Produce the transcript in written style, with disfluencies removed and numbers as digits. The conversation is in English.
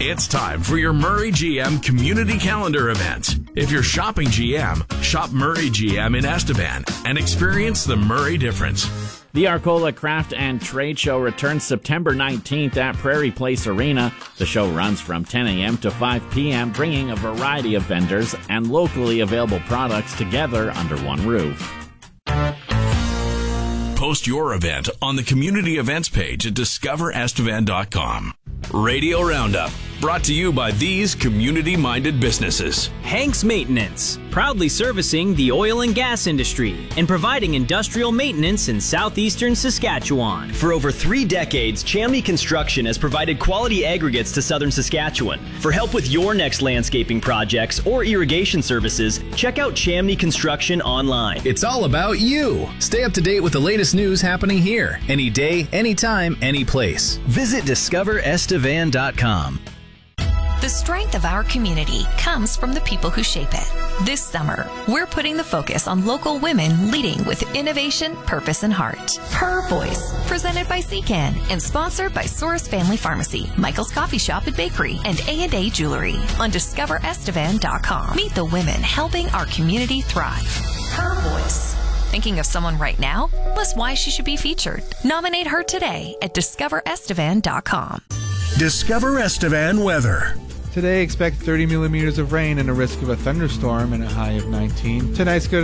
It's time for your Murray GM Community Calendar event. If you're shopping GM, shop Murray GM in Estevan and experience the Murray difference. The Arcola Craft and Trade Show returns September 19th at Prairie Place Arena. The show runs from 10 a.m. to 5 p.m., bringing a variety of vendors and locally available products together under one roof. Post your event on the community events page at discoverestevan.com. Radio Roundup, brought to you by these community-minded businesses. Hanks Maintenance, proudly servicing the oil and gas industry and providing industrial maintenance in southeastern Saskatchewan. For over 3 decades, Chamney Construction has provided quality aggregates to southern Saskatchewan. For help with your next landscaping projects or irrigation services, check out Chamney Construction online. It's all about you. Stay up to date with the latest news happening here, any day, anytime, any place. Visit discoverestevan.com. The strength of our community comes from the people who shape it. This summer, we're putting the focus on local women leading with innovation, purpose, and heart. Her Voice, presented by Secan and sponsored by Source Family Pharmacy, Michael's Coffee Shop and Bakery, and A&A Jewelry on discoverestevan.com. Meet the women helping our community thrive. Her Voice. Thinking of someone right now? Tell us why she should be featured. Nominate her today at discoverestevan.com. Discover Estevan weather. Today, expect 30 millimeters of rain and a risk of a thunderstorm and a high of 19. Tonight's good.